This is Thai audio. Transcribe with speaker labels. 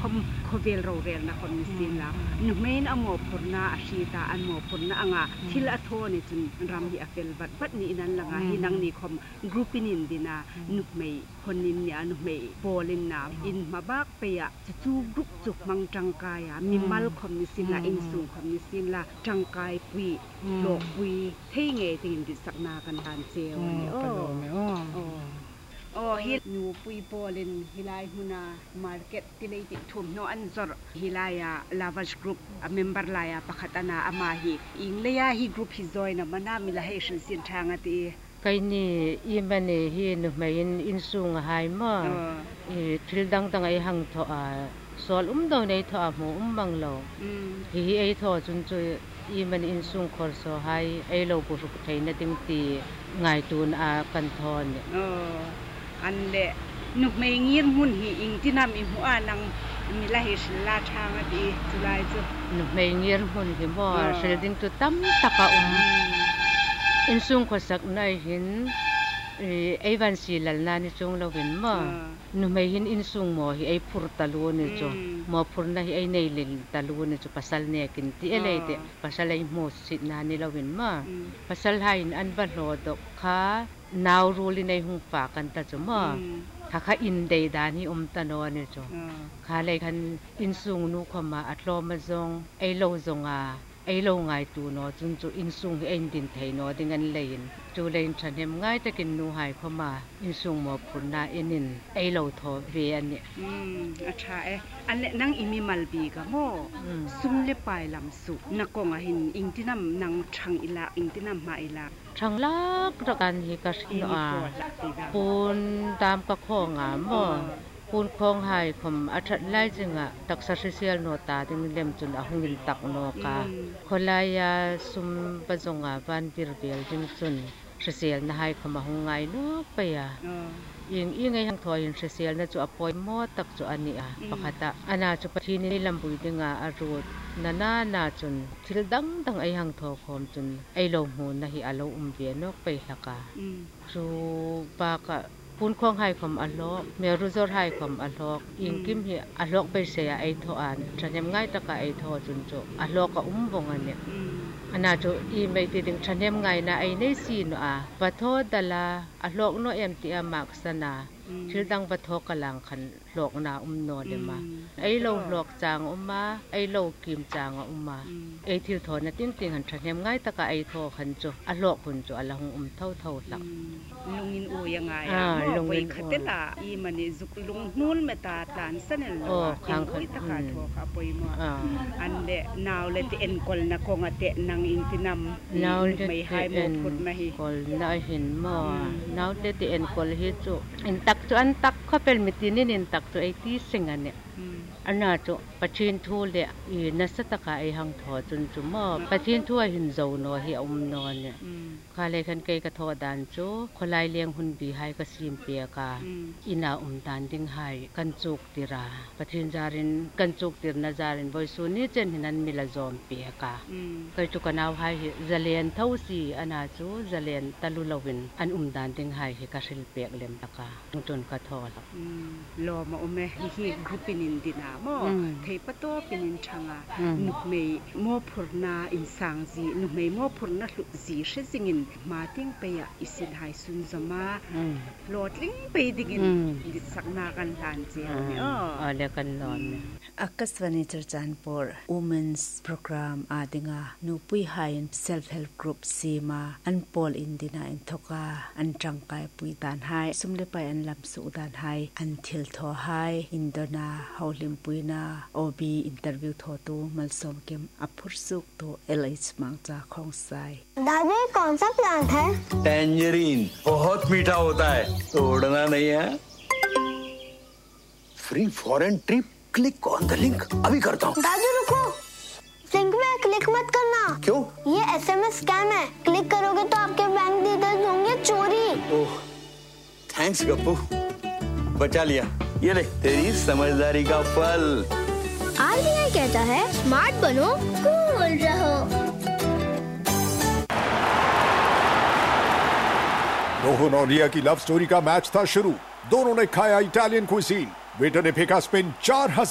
Speaker 1: มโคเวลโรเรลนะคนมิสินละนุเมนอโมพรนาอาชีตาอันโมพรนาอ่ะทิลอโทนี่จนรำฮีอเฟลบัดนี่นั่นละงะฮินังนี่คมกรุ๊ปนินดินานุเมคนนินเนี่ยนุเมโบลินนาอินมาบักเปียจะจูกรุ๊ปจุกมังจังกายมีมัลคมมิสินละอินสูงคมมิสินละจังกายปุยโลกปุยเท่เงตินดิสักนากันทานเซลนี่โอ้ฮินูปุยโปลินฮิลายฮุนามาร์เก็ตติเลติทุมโนอันซอร์ฮิลายาลาวัชกรุ๊ปเมมเบอร์ลายาปะขัตนาอามาฮีอิงเลยาฮีกรุ๊ปฮิจอยนะมันนามิลาเฮชันสินทางตี
Speaker 2: ไกนี่อีมันนี่ฮีนุไม่อินซุงหายมาทิลดังไอหังทอสอลโดนไอทอหมูบังโลฮีไอทอจุนจุยอีมันอินซุงคอร์โซหายไอโลบุรุษไทยนัดิงตีไงตูนอากันทอน
Speaker 1: อันเดนุกไม่เงียบหุ่นหิอิงที่นำอิหัวนังมีลาเฮชลาทางดีจุลายจุ
Speaker 2: นุกไม่เงียบหุ่นหิบ่เสด็จตุตั้มตะกะอินซุงขสักในหินไอวันสีหลันนานิจงเราเห็นมานุกไม่หินอินซุงหมอไอพุรตะลูนิจงหมอพุรนะไอเนลิลตะลูนิจปัสสัลเนกินที่อะไรเดปัสสัลไอโมสินานิเราเห็นมาปัสสัลไฮน์อันบัลโลดค่ะนาวรูลิในหุงฝากันตะจุมาข้าอินเดดานี่ตะโนนี่จ้ะข้าเลยคันอินซุงนูขมาอัตโลมาจงไอโลจงไอโลไงตูโนจุนจุอินซุงเอ็นดินไทยโนดิงันเลยนจูเลยฉันเห็นง่ายแต่กินนูหายขมาอินซุงหมอพุนนาเอ็นินไอโลทอเวียนเนี่ย
Speaker 1: อาชาอันเล่นั่งอิมิมัลบีกะโมซุ่มเล็บไปลำสุนักกงหินอิงที่น้ำนางชังอิลาอิงที่น้ำมาอิลา
Speaker 2: ช่างลักตะกันฮิกัสโนปูนตามกะข้องหมอปูนคองหายคมอัจฉริยจึงตักสัสเซียลโนตาดึงเล่มจุนหงินตักโนกาคนลายาซุมปะจงวันบิร์เบลจึงจุนเซียลนายคมหงไงลูกไปยิงไงทั้งทอยินเซียลนะจูอปอยมอตักจูอันนี้ปะขัดอันน่าจูปะทีนี่ลำบุยดึงอารูดนาจุนทิลดังไอหังทอคอมจุนไอโลหูนะฮิอาโลเบียนกไปละกาจูปากะปูนคองให้คมอลอกเมรุจอร์ให้คมอลอกอิงกิมฮิอลอกไปเสียไอทออันฉันยังง่ายตะกะไอทอจุนโจอลอกกะบงอันเนี่ยอันน่าจูอีไม่ติดฉันยังง่ายนะไอในซีนปะโทดลาอลอกโนเอ็มติอามักษนาชื่อดังปะโทกำลังขันหลอกนาโนเดมาไอโลหลอกจางมาไอโลกิมจางมาไอทิวทอนะติ้งหันฉันยังง่ายตะกะไอทอขันโจอลอกคนโจอลหงเท่าหลัก
Speaker 1: ลุงอินอูยังไงลุงอินขัดละอีมันจุกลุงนูนเมตาตานเสนลข้างคุยตะขาทอค่ะปอยมัวอันเดนาวเลติเอ็นกอลนะคงเตะนางอินตินำ
Speaker 2: นาวเลติ
Speaker 1: เอ็น
Speaker 2: กอลน่าเห็นมัวนาวเลติเอ็นกอลฮิจูอินตักจูอันตักเขาเป็นมิตินี่อินตักจูไอที่สิงอันเนี่ยอันน่าจูปัจจินทูเลยนัสตะกาไอหังทอจุนจุมอปัจจินทูหินโจโนเฮียนอนเนี่ยข้าเลยคันเกยกระทอดานจูคนลายเลี้ยงหุ่นบีให้กสิมเปียกาอินาดานดิ้งให้กันจุกติราปัจจินจารินกันจุกติรนาจารินบอยซูนี่เจนหินันมิลาจอมเปียกาเคยจุกันเอาให้จะเลียนเท่าสีอันน่าจูจะเลียนตะลุลวินอันดานดิ้งให้กสิลเปียกเล็มตะกาจนกระทอละ
Speaker 1: รอมาเมฮิกรุ๊ปปินินดินาโมเทปโตปินินชังนุกเมย์โมพุรนาอินสังจีนุกเมย์โมพุรนาลุจีเชซิงินมาติ้งไปอิสินไฮซุนจามาโหลดลิงไปดิงินดิสักนากันทานเจีย
Speaker 2: เรียกกันนอน
Speaker 3: อักษวนิจจันปอร์ Women's Program อาดิงานูปุยไฮน์ Self Help Group ซีมาอันปอลอินดินาอินทกาอันจังกายปุยดานไฮสุมเลไปอันลำสูดานไฮอันทิลทอไฮอินโดนาฮาวลิมปุยนาโอบีอินเตอร์วิวทอตูมัลสมเกมอัพุรสุกตัวเอลิสมังจาของไซ
Speaker 4: दादी कौन सा प्लांट है
Speaker 5: टैंजरीन बहुत मीठा होता है तोड़ना नहीं है free foreign trip click on the link अभी करता हूँ
Speaker 4: दादी रुको लिंक में क्लिक मत करना
Speaker 5: क्यों
Speaker 4: ये SMS स्कैम है क्लिक करोगे तो आपके बैंक डिटेल्स होंगे चोरी
Speaker 5: ओह थैंक्स गप्पू बचा लिया ये ले तेरी समझदारी का फल
Speaker 4: RBI कहता है स्मार्ट बनो कूल रहो
Speaker 6: रोहन और रिया की लव स्टोरी का मैच था शुरू दोनों ने खाया इटालियन क्विजीन वेटर ने फेंका स्पिन 4000